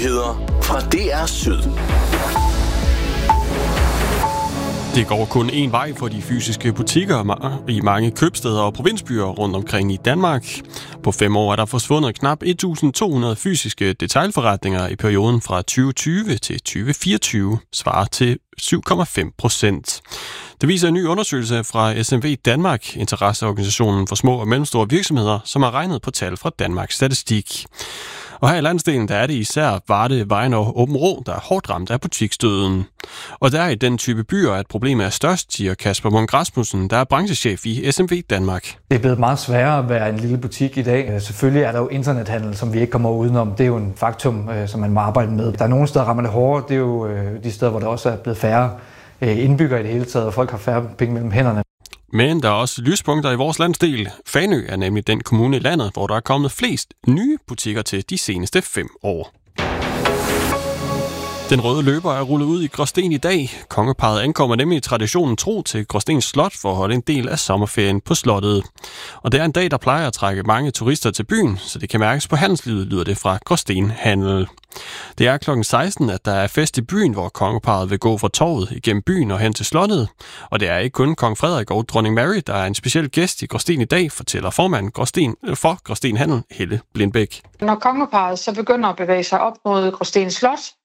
Nyheder fra DR Syd. Det går kun én vej for de fysiske butikker i mange købstæder og provinsbyer rundt omkring i Danmark. På 5 år er der forsvundet knap 1.200 fysiske detailforretninger i perioden fra 2020 til 2024, svarer til 7,5%. Det viser en ny undersøgelse fra SMV Danmark, interesseorganisationen for små og mellemstore virksomheder, som har regnet på tal fra Danmarks Statistik. Og her i landsdelen, der er det især Varde, Vejen og Aabenraa, der er hårdt ramt af butiksdøden. Og der er i den type byer, at problemet er størst, siger Kasper Munk Rasmussen, der er branchechef i SMV Danmark. Det er blevet meget sværere at være en lille butik i dag. Selvfølgelig er der jo internethandel, som vi ikke kommer udenom. Det er jo en faktum, som man må arbejde med. Der er nogle steder, rammer det hårdere. Det er jo de steder, hvor der også er blevet færre indbyggere i det hele taget, og folk har færre penge mellem hænderne. Men der er også lyspunkter i vores landsdel. Fanø er nemlig den kommune i landet, hvor der er kommet flest nye butikker til de seneste 5 år. Den røde løber er rullet ud i Gråsten i dag. Kongeparret ankommer nemlig i traditionen tro til Gråsten Slot for at holde en del af sommerferien på slottet. Og det er en dag, der plejer at trække mange turister til byen, så det kan mærkes på handelslivet, lyder det fra Gråsten Handel. Det er kl. 16, at der er fest i byen, hvor kongeparret vil gå fra torvet igennem byen og hen til slottet. Og det er ikke kun kong Frederik og dronning Mary, der er en speciel gæst i Gråsten i dag, fortæller formanden for Gråsten Handel, Helle Blindbæk. Når kongeparret så begynder at bevæge sig op mod Gråsten Slot,